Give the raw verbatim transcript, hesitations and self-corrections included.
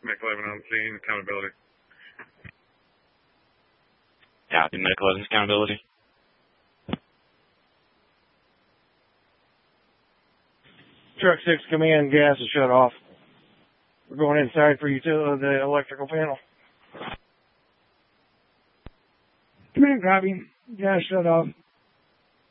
Medic eleven on scene, accountability. Copy, Medic eleven's accountability. Truck six, come in, gas is shut off. We're going inside for utility, the electrical panel. Come in, copy. Gas shut off.